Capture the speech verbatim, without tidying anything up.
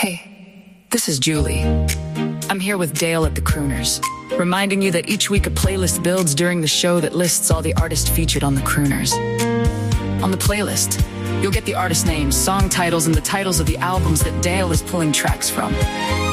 Hey, this is Julie. I'm here with Dale at the Crooners, reminding you that each week a playlist builds during the show that lists all the artists featured on the Crooners. On the playlist, you'll get the artist names, song titles, and the titles of the albums that Dale is pulling tracks from.